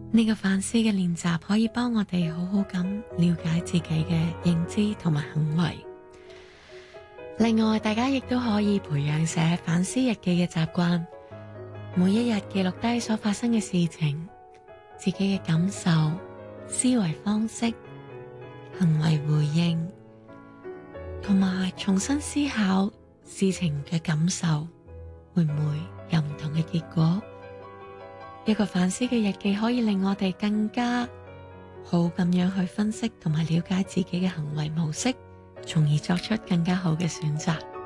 呢個反思嘅練習可以幫我哋好好咁了解自己嘅認知同埋行為。另外，大家亦都可以培養寫反思日記嘅習慣，每一日記錄低所發生嘅事情、自己嘅感受、思維方式、行為回應，同埋重新思考事情嘅感受，會唔會有唔同嘅結果？一個反思嘅日記可以令我哋更加好咁樣去分析同埋了解自己嘅行為模式，從而作出更加好嘅選擇。